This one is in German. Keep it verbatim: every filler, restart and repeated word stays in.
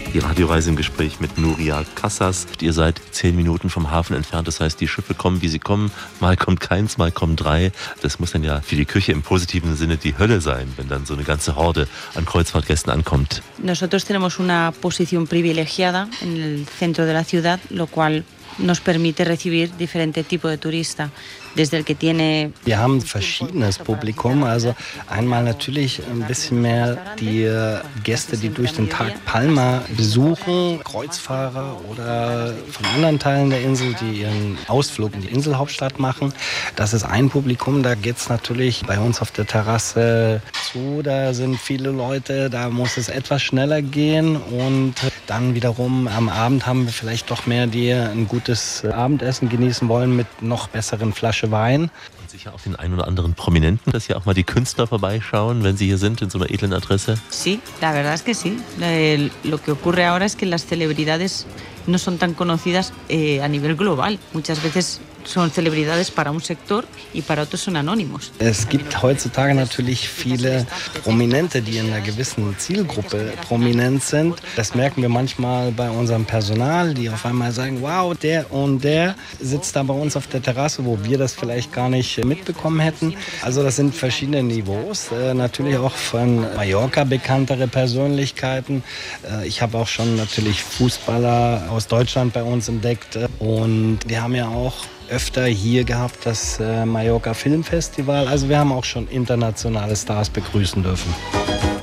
Die Radioreise im Gespräch mit Nuria Cassas. Ihr seid zehn Minuten vom Hafen entfernt, das heißt, die Schiffe kommen, wie sie kommen. Mal kommt keins, mal kommen drei. Das muss dann ja für die Küche im positiven Sinne die Hölle sein, wenn dann so eine ganze Horde an Kreuzfahrtgästen ankommt. Nosotros tenemos una posición privilegiada en el centro de la ciudad, lo cual nos permite recibir diferentes tipos de turistas. Desde el que tiene Wir haben verschiedenes Publikum, also einmal natürlich ein bisschen mehr die Gäste, die durch den Tag Palma besuchen, Kreuzfahrer oder von anderen Teilen der Insel, die ihren Ausflug in die Inselhauptstadt machen. Das ist ein Publikum, da geht es natürlich bei uns auf der Terrasse zu, da sind viele Leute, da muss es etwas schneller gehen und dann wiederum am Abend haben wir vielleicht doch mehr, die ein gutes Abendessen genießen wollen mit noch besseren Flaschen Wein. Und sicher auch den einen oder anderen Prominenten, dass hier auch mal die Künstler vorbeischauen, wenn sie hier sind, in so einer edlen Adresse? Sí, la verdad es que sí. Eh, lo que ocurre ahora es que las celebridades no son tan conocidas eh, a nivel global. Muchas veces son celebridades para un sector y para otros son anónimos. Es gibt heutzutage natürlich viele Prominente, die in einer gewissen Zielgruppe prominent sind. Das merken wir manchmal bei unserem Personal, die auf einmal sagen, wow, der und der sitzt da bei uns auf der Terrasse, wo wir das vielleicht gar nicht mitbekommen hätten. Also das sind verschiedene Niveaus. Äh, natürlich auch von Mallorca bekanntere Persönlichkeiten. Äh, ich habe auch schon natürlich Fußballer aus Deutschland bei uns entdeckt. Und wir haben ja auch öfter hier gehabt das äh, Mallorca Filmfestival. Also wir haben auch schon internationale Stars begrüßen dürfen.